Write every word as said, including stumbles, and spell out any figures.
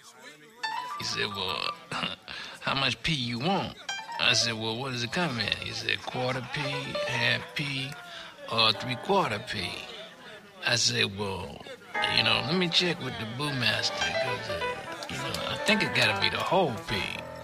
He said, well, how much P you want? I said, well, what does it come in? He said, quarter P, half P, or three quarter P. I said, well, you know, let me check with the brewmaster, because, uh, you know, I think it got to be the whole P.